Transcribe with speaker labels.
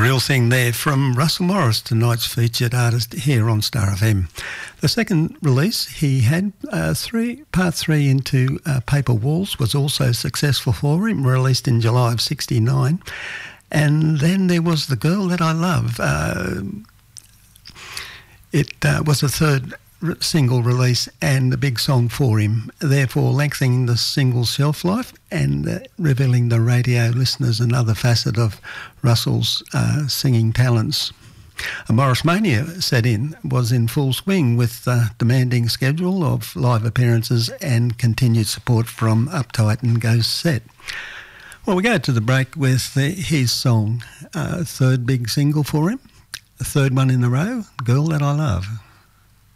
Speaker 1: real thing there from Russell Morris, tonight's featured artist here on Star FM. The second release he had, part three into Paper Walls, was also successful for him, released in July of '69. And then there was The Girl That I Love. It was a third single release and a big song for him, therefore lengthening the single's shelf life and revealing the radio listeners another facet of Russell's singing talents. A Morris Mania was in full swing with a demanding schedule of live appearances and continued support from Uptight and Ghost Set. Well, we go to the break with his song, third big single for him, the third one in a row, Girl That I Love.